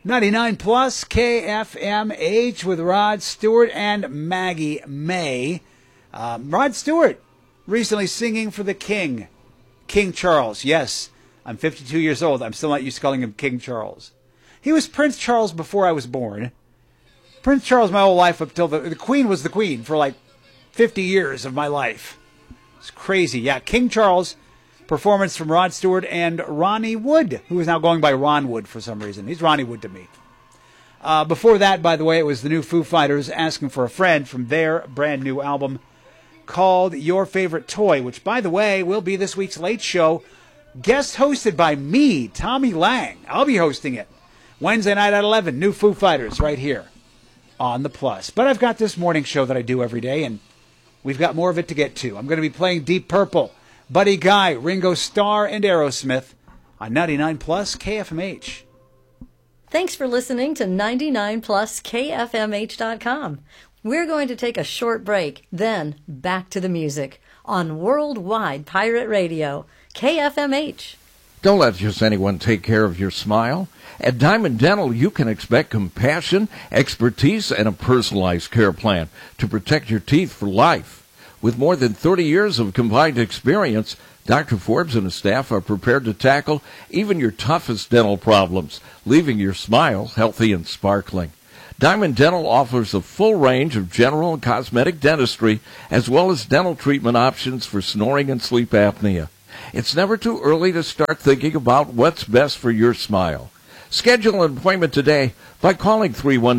99 plus KFMH with Rod Stewart and Maggie May. Rod Stewart recently singing for the King Charles. Yes, I'm 52 years old. I'm still not used to calling him King Charles. He was Prince Charles before I was born. Prince Charles my whole life up till the Queen was the Queen for like 50 years of my life. It's crazy. Yeah, King Charles. Performance from Rod Stewart and Ronnie Wood, who is now going by Ron Wood for some reason. He's Ronnie Wood to me. Before that, by the way, it was the new Foo Fighters, Asking for a Friend, from their brand new album called Your Favorite Toy, which, by the way, will be this week's Late Show, guest hosted by me, Tommy Lang. I'll be hosting it Wednesday night at 11, new Foo Fighters right here on the Plus. But I've got this morning show that I do every day, and we've got more of it to get to. I'm going to be playing Deep Purple, Buddy Guy, Ringo Starr, and Aerosmith on 99 plus KFMH. Thanks for listening to 99 plus KFMH.com. We're going to take a short break, then back to the music on Worldwide Pirate Radio, KFMH. Don't let just anyone take care of your smile. At Diamond Dental, you can expect compassion, expertise, and a personalized care plan to protect your teeth for life. With more than 30 years of combined experience, Dr. Forbes and his staff are prepared to tackle even your toughest dental problems, leaving your smile healthy and sparkling. Diamond Dental offers a full range of general and cosmetic dentistry, as well as dental treatment options for snoring and sleep apnea. It's never too early to start thinking about what's best for your smile. Schedule an appointment today by calling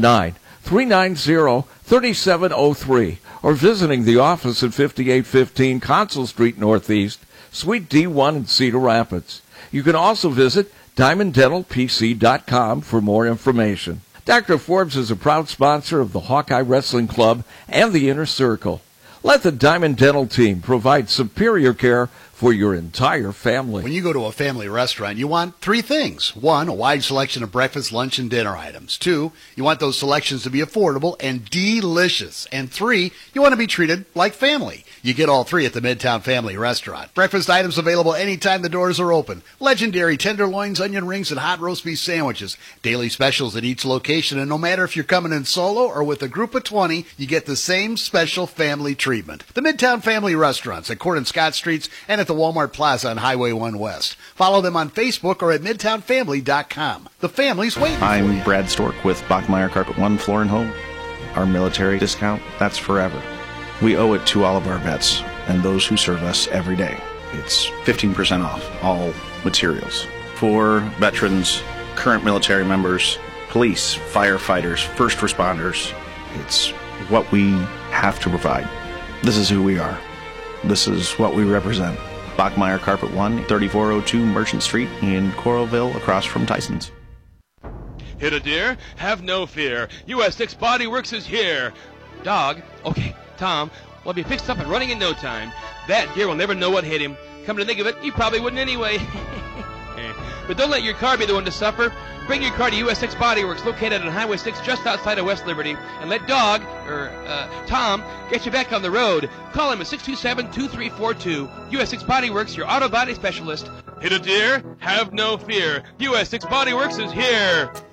319-390-3703 or visiting the office at 5815 Consul Street Northeast, Suite D1 in Cedar Rapids. You can also visit DiamondDentalPC.com for more information. Dr. Forbes is a proud sponsor of the Hawkeye Wrestling Club and the Inner Circle. Let the Diamond Dental team provide superior care for your entire family. When you go to a family restaurant, you want three things. One, a wide selection of breakfast, lunch, and dinner items. Two, you want those selections to be affordable and delicious. And three, you want to be treated like family. You get all three at the Midtown Family Restaurant. Breakfast items available anytime the doors are open. Legendary tenderloins, onion rings, and hot roast beef sandwiches. Daily specials at each location, and no matter if you're coming in solo or with a group of 20, you get the same special family treatment. The Midtown Family Restaurants at Court and Scott Streets and at the Walmart Plaza on Highway 1 West. Follow them on Facebook or at MidtownFamily.com. The family's waiting. I'm Brad Stork with Bachmeyer Carpet One Floor and Home. Our military discount, that's forever. We owe it to all of our vets and those who serve us every day. It's 15% off all materials. For veterans, current military members, police, firefighters, first responders, it's what we have to provide. This is who we are. This is what we represent. Bachmeyer Carpet One, 3402 Merchant Street in Coralville, across from Tyson's. Hit a deer? Have no fear. US 6 Body Works is here. Dog? Okay, Tom, will be fixed up and running in no time. That deer will never know what hit him. Come to think of it, you probably wouldn't anyway. But don't let your car be the one to suffer. Bring your car to US 6 Body Works, located on Highway 6 just outside of West Liberty, and let Tom, get you back on the road. Call him at 627-2342. US 6 Body Works, your auto body specialist. Hit a deer? Have no fear. US 6 Body Works is here.